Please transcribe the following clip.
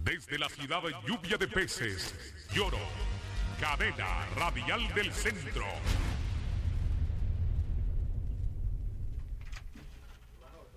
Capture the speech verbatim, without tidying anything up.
Desde la ciudad lluvia de peces, Lloro, cadena radial del centro.